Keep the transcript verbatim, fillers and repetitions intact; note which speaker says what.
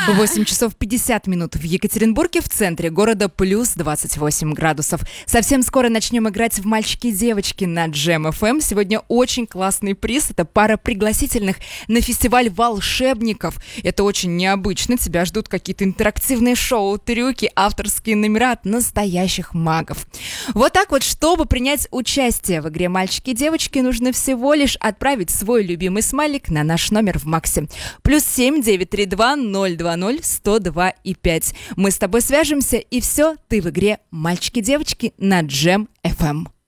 Speaker 1: восемь часов пятьдесят минут в Екатеринбурге, в центре города плюс двадцать восемь градусов. Совсем скоро начнем играть в «Мальчики и девочки» на Джем эф эм. Сегодня очень классный приз. Это пара пригласительных на фестиваль волшебников. Это очень необычно. Тебя ждут какие-то интерактивные шоу, трюки, авторские номера от настоящих магов. Вот так вот, чтобы принять участие в игре «Мальчики и девочки», нужно всего лишь отправить свой любимый смайлик на наш номер в Максе. Плюс семь девять три два ноль два ноль сто два и пять. Мы с тобой свяжемся, и все, ты в игре «Мальчики-девочки» на Джем эф эм.